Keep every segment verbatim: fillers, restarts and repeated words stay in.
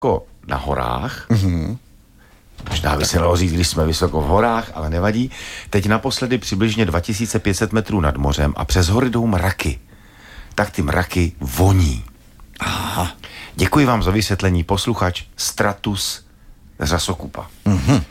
jako na horách. Mm-hmm. Možná by se dalo říct, když jsme vysoko v horách, ale nevadí. Teď naposledy přibližně dva tisíce pět set metrů nad mořem a přes hory jdou mraky. Tak ty mraky voní. Aha. Děkuji vám za vysvětlení, posluchač Stratus Řasokupa. Mm-hmm.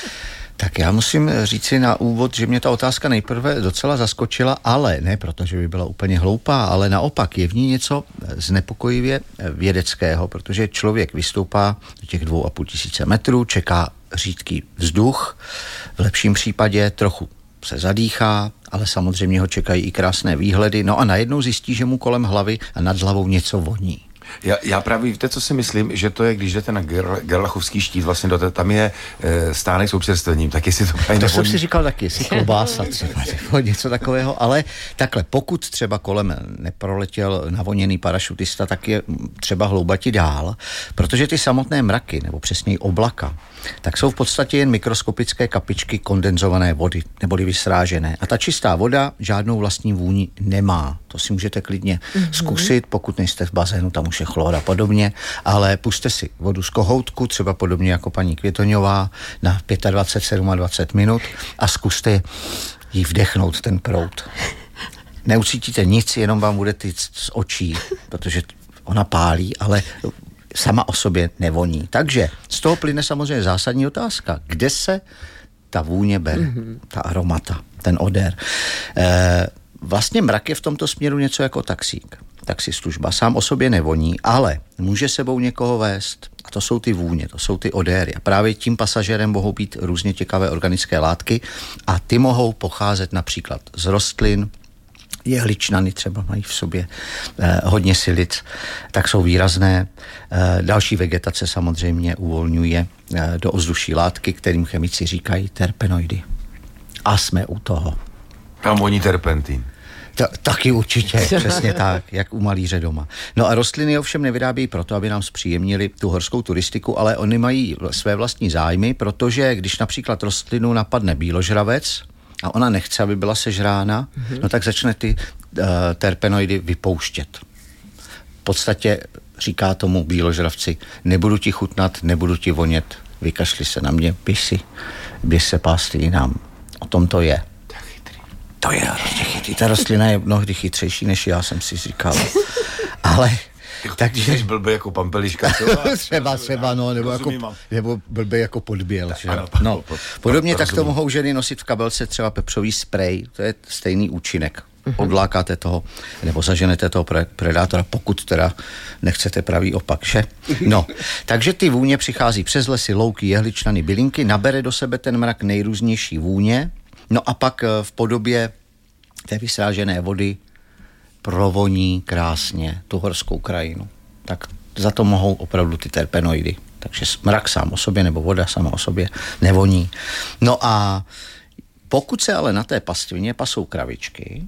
Tak já musím říci na úvod, že mě ta otázka nejprve docela zaskočila, ale ne protože by byla úplně hloupá, ale naopak je v ní něco znepokojivě vědeckého, protože člověk vystoupá do těch dvou a půl tisíce metrů, čeká řídký vzduch, v lepším případě trochu se zadýchá, ale samozřejmě ho čekají i krásné výhledy, no a najednou zjistí, že mu kolem hlavy a nad hlavou něco voní. Já, já právě, víte, co si myslím, že to je, když jdete na Ger- Gerlachovský štít, vlastně do té, tam je e, stánek s občerstvením, tak jestli to právě To jsem si říkal taky, jestli klobása třeba, nebo něco takového, ale takhle, pokud třeba kolem neproletěl navoněný parašutista, tak je třeba hloubati dál, protože ty samotné mraky, nebo přesněji oblaka, tak jsou v podstatě jen mikroskopické kapičky kondenzované vody, neboli vysrážené. A ta čistá voda žádnou vlastní vůni nemá. To si můžete klidně mm-hmm. zkusit, pokud nejste v bazénu, tam už je chlor a podobně, ale puste si vodu z kohoutku, třeba podobně jako paní Květoňová, na dvacet pět, dvacet sedm minut a zkuste jí vdechnout ten proud. Neucítíte nic, jenom vám bude týct z očí, protože ona pálí, ale sama o sobě nevoní. Takže z toho plyne samozřejmě zásadní otázka. Kde se ta vůně bere, mm-hmm. ta aromata, ten odér? E, vlastně mrak je v tomto směru něco jako taxík. Taxislužba sám o sobě nevoní, ale může sebou někoho vést. A to jsou ty vůně, to jsou ty odéry. A právě tím pasažérem mohou být různě těkavé organické látky a ty mohou pocházet například z rostlin, jehličnany třeba mají v sobě eh, hodně silic, tak jsou výrazné. Eh, další vegetace samozřejmě uvolňuje eh, do ovzduší látky, kterým chemici říkají terpenoidy. A jsme u toho. Tam voní terpentin. Ta, taky určitě, přesně tak, jak u malíře doma. No a rostliny ovšem nevyrábějí proto, aby nám zpříjemnili tu horskou turistiku, ale oni mají své vlastní zájmy, protože když například rostlinu napadne býložravec, a ona nechce, aby byla sežrána, mm-hmm. no tak začne ty uh, terpenoidy vypouštět. V podstatě říká tomu býložravci, nebudu ti chutnat, nebudu ti vonět, vykašli se na mě, běž si, běž se pást jinam. O tom to je. To je hrozně chytrý. Ta rostlina je mnohdy chytřejší, než já jsem si říkal. Ale takže jsi blbý jako pampeliška. třeba, třeba, no, nebo, jako, nebo blbý jako podběl. Že? No, podobně tak to mohou ženy nosit v kabelce třeba pepřový sprej, to je stejný účinek. Odlákáte toho, nebo zaženete toho predátora, pokud teda nechcete pravý opak, že? No, takže ty vůně přichází přes lesy, louky, jehličnany, bylinky, nabere do sebe ten mrak nejrůznější vůně, no a pak v podobě té vysrážené vody provoní krásně tu horskou krajinu. Tak za to mohou opravdu ty terpenoidy. Takže mrak sám o sobě nebo voda sama o sobě nevoní. No a pokud se ale na té pastvině pasou kravičky,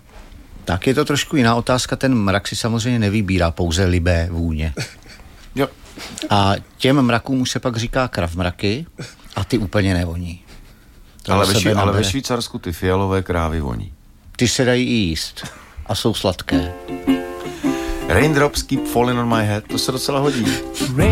tak je to trošku jiná otázka. Ten mrak si samozřejmě nevybírá pouze libé vůně. Jo. A těm mrakům už se pak říká kravmraky a ty úplně nevoní. Ale ve, šví, ale ve Švýcarsku ty fialové krávy voní. Ty se dají i jíst. A jsou sladké. Raindrops keep falling on my head, to se docela hodí.